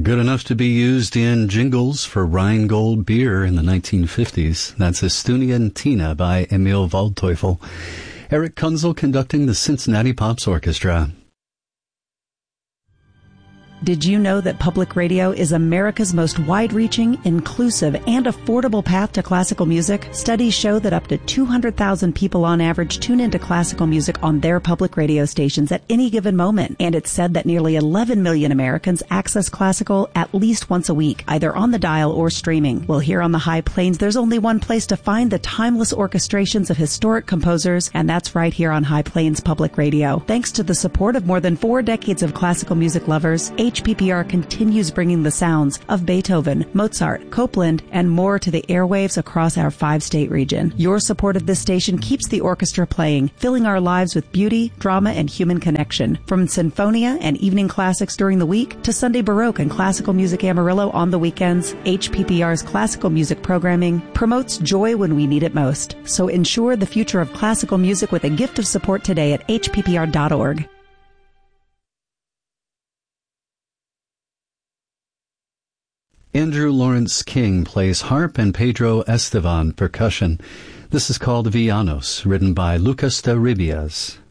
Good enough to be used in jingles for Rheingold beer in the 1950s. That's Estunian Tina by Emil Waldteufel. Eric Kunzel conducting the Cincinnati Pops Orchestra. Did you know that public radio is America's most wide-reaching, inclusive, and affordable path to classical music? Studies show that up to 200,000 people on average tune into classical music on their public radio stations at any given moment. And it's said that nearly 11 million Americans access classical at least once a week, either on the dial or streaming. Well, here on the High Plains, there's only one place to find the timeless orchestrations of historic composers, and that's right here on High Plains Public Radio. Thanks to the support of more than 4 decades of classical music lovers, HPPR continues bringing the sounds of Beethoven, Mozart, Copland, and more to the airwaves across our 5-state region. Your support of this station keeps the orchestra playing, filling our lives with beauty, drama, and human connection. From Sinfonia and evening classics during the week to Sunday Baroque and classical music Amarillo on the weekends, HPPR's classical music programming promotes joy when we need it most. So ensure the future of classical music with a gift of support today at hppr.org. Andrew Lawrence King plays harp and Pedro Estevan percussion. This is called Villanos, written by Lucas de Ribias.